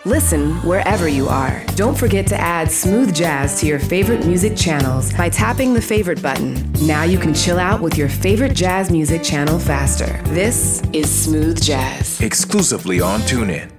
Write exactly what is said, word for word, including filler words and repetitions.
Listen wherever you are. Don't forget to add smooth jazz to your favorite music channels by tapping the favorite button. Now you can chill out with your favorite jazz music channel faster. This is Smooth Jazz. Exclusively on TuneIn.